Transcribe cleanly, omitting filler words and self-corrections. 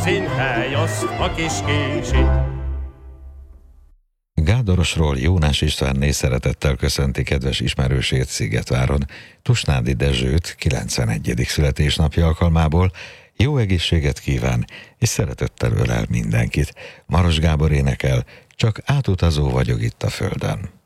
Színhely, azt a kis késit. Gádorosról Jónás Istvánné szeretettel köszönti kedves ismerősét Szigetváron, Tusnádi Dezsőt 91. születésnapja alkalmából. Jó egészséget kíván, és szeretettel ölel mindenkit. Maros Gábor énekel, csak átutazó vagyok itt a földön.